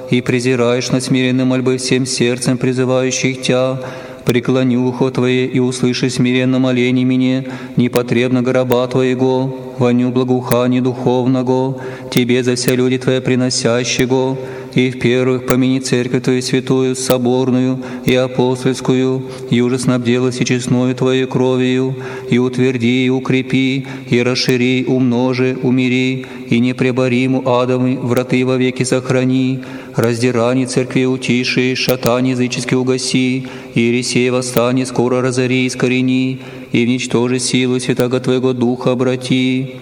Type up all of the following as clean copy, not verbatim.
и презираешь на смиренные мольбы всем сердцем призывающих Тя. Преклони ухо Твое и услыши смиренно моление мне, непотребно гроба Твоего, воню благоухания духовного, Тебе за все люди Твои приносящего, и в первых помяни церковь Твою святую, соборную и апостольскую, и уже снабделась и честною Твоей кровью, и утверди, и укрепи, и расшири, умножи, умири, и непребориму адовы враты вовеки сохрани, раздирание церкви утиши, шатань языческий угаси, и ересей восстание скоро разори, искорени, и вничтожи силу святаго Твоего Духа обрати.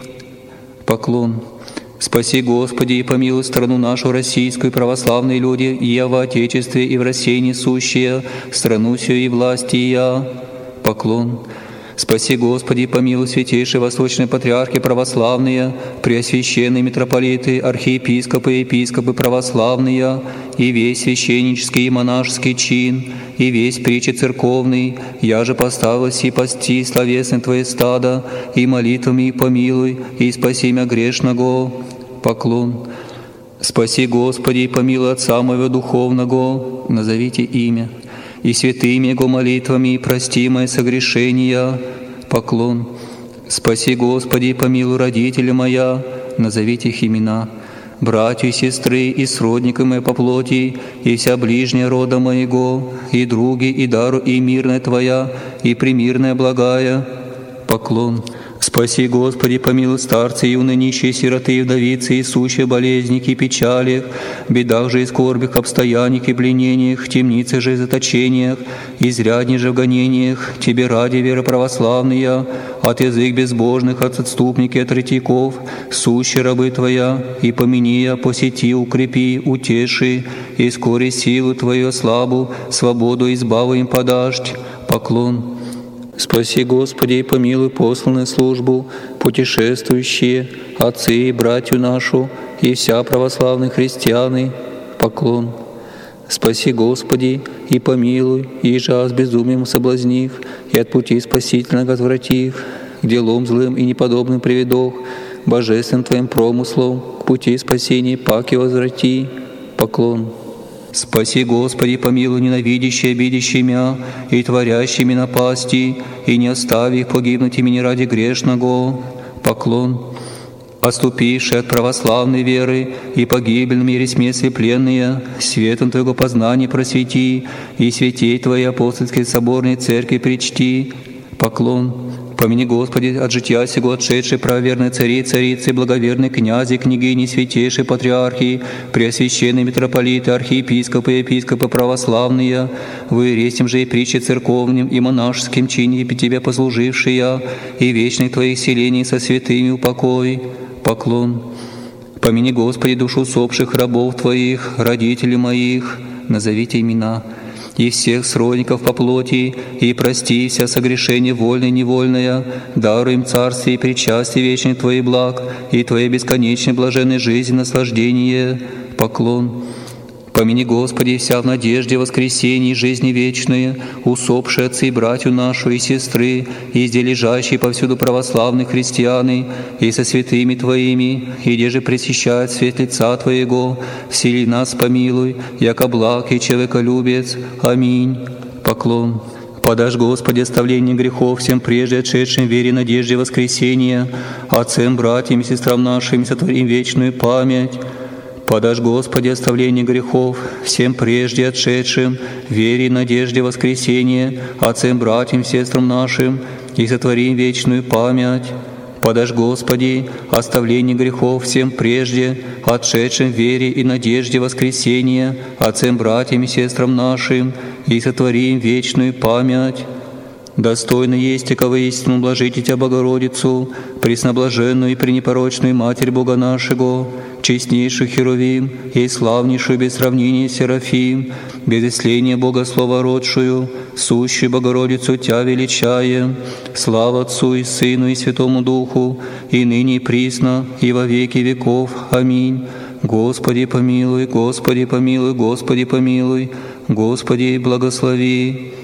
Поклон. Спаси, Господи, и помилуй страну нашу российскую, православные люди, и я во Отечестве, и в России несущие, страну сию и власти я. Поклон. Спаси, Господи, и помилуй святейшие восточные патриархи православные, преосвященные митрополиты, архиепископы и епископы православные, и весь священнический и монашеский чин, и весь притчи церковный, я же поставилась и пасти словесны Твои стада, и молитвами помилуй, и спаси мя грешного. Поклон. Спаси, Господи, и помилуй Отца моего духовного, назовите имя, и святыми Его молитвами прости мои согрешения. Поклон. Спаси, Господи, и помилуй родителя моя, назовите их имена, братья и сестры, и сродники мои по плоти, и вся ближняя рода моего, и други, и дару, и мирная Твоя, и примирная благая. Поклон. Спаси, Господи, помилуй старцы, юные, нищие, сироты, вдовицы, и сущие болезники, и печалях, бедах же и скорбях, обстояниях и пленениях, темницах же и заточениях, изрядней же в гонениях, Тебе ради веры православные, от язык безбожных, от отступники, от еретиков, сущие рабы Твоя, и помяни, посети, укрепи, утеши, и скоре силу Твою слабу, свободу избаву им подашь. Поклон. Спаси, Господи, и помилуй посланную службу, путешествующие, отцы и братью нашу, и вся православные христианы. Поклон. Спаси, Господи, и помилуй, и же с безумием соблазнив, и от пути спасительного отвратив, к делам злым и неподобным приведох, божественным Твоим промыслом, к пути спасения паки возврати. Поклон. Спаси, Господи, помилуй ненавидящие, обидящие мя, и творящими напасти, и не остави их погибнуть имени ради грешного. Поклон. Отступившие от православной веры и погибель в мире смесли пленные, светом Твоего познания просвети, и святей Твоей апостольской соборной церкви причти. Поклон. Помяни, Господи, от жития сего отшедшие правоверные цари, царицы, благоверные князи, княгини, святейшие патриархи, преосвященные митрополиты, архиепископы и епископы православные, вы ресим же и притчи церковным и монашеским чине Тебе послужившие, и вечных Твоих селений со святыми упокой. Поклон. Помяни, Господи, душу усопших рабов Твоих, родителей моих, назовите имена, и всех сродников по плоти, и прости вся согрешение вольное и невольное, даруй им царствие и причастие вечных Твоих благ, и Твоей бесконечной блаженной жизни наслаждение. Поклон. Помяни, Господи, вся в надежде воскресения и жизни вечной, усопшие отцы и братью нашу и сестры, и здесь лежащие повсюду православные христианы, и со святыми Твоими, и где же пресыщает свет лица Твоего, всели нас помилуй, яко благ и человеколюбец. Аминь. Поклон. Подашь, Господи, оставление грехов всем прежде отшедшим в вере, надежде воскресения, отцам, братьям и сестрам нашим, сотворим вечную память. Подашь, Господи, оставление грехов всем прежде отшедшим в вере и надежде воскресения, отцам, братьям, сестрам нашим, и сотворим вечную память. Подашь, Господи, оставление грехов всем прежде отшедшим в вере и надежде воскресения, отцам, братьям и сестрам нашим, и сотворим вечную память. Достойно есть и воистину блажите Тебя, Богородицу, пресноблаженную и пренепорочную Матерь Бога нашего, честнейшую Херувим и славнейшую без сравнения Серафим, без исления Бога Слова родшую, сущую Богородицу Тя величаем. Слава Отцу и Сыну и Святому Духу, и ныне и присно, и во веки веков. Аминь. Господи помилуй, Господи помилуй, Господи помилуй, Господи благослови.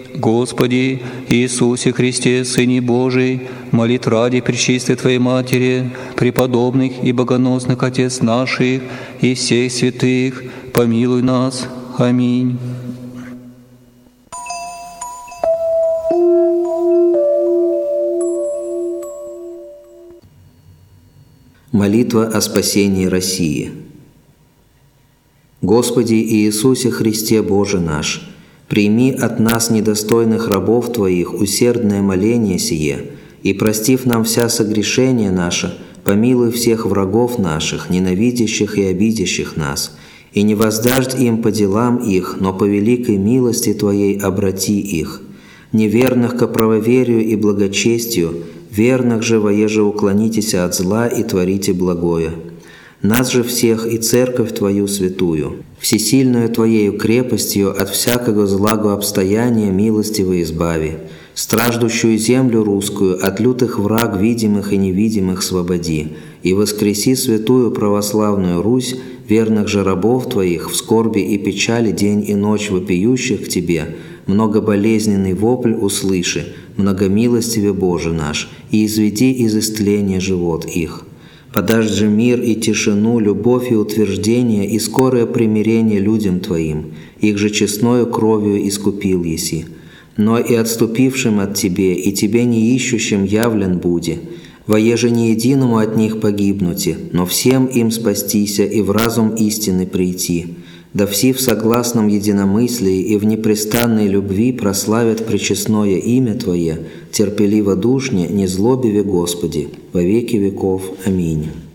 Господи Иисусе Христе, Сыне Божий, молит ради пречистой Твоей Матери, преподобных и богоносных Отец наших и всех святых, помилуй нас. Аминь. Молитва о спасении России. Господи Иисусе Христе, Боже наш, прими от нас, недостойных рабов Твоих, усердное моление сие, и, простив нам вся согрешения наши, помилуй всех врагов наших, ненавидящих и обидящих нас, и не воздашь им по делам их, но по великой милости Твоей обрати их, неверных ко правоверию и благочестию, верных же воеже уклонитесь от зла и творите благое. Нас же всех и Церковь Твою святую, всесильную Твоею крепостью от всякого злагу обстояния милостиво избави, страждущую землю русскую от лютых враг видимых и невидимых свободи, и воскреси святую православную Русь, верных же рабов Твоих в скорби и печали день и ночь вопиющих к Тебе, многоболезненный вопль услыши, многомилостиве Боже наш, и изведи из истления живот их. Подашь же мир и тишину, любовь и утверждение, и скорое примирение людям Твоим, их же честною кровью искупил еси. Но и отступившим от Тебе, и Тебе не ищущим явлен буди, воеже не единому от них погибнути, но всем им спастися и в разум истины прийти. Да все в согласном единомыслии и в непрестанной любви прославят пречестное имя Твое, терпеливо душне, не злобиве Господи, во веки веков. Аминь.